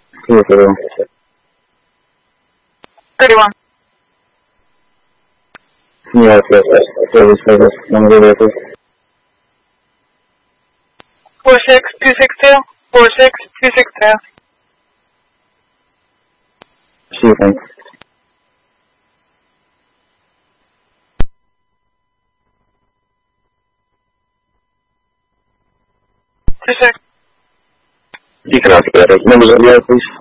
Yes, sir. 31. Yes, yes, service, number of vehicles. 46262. 46262. See, thanks. You can ask that. Members of the air, please.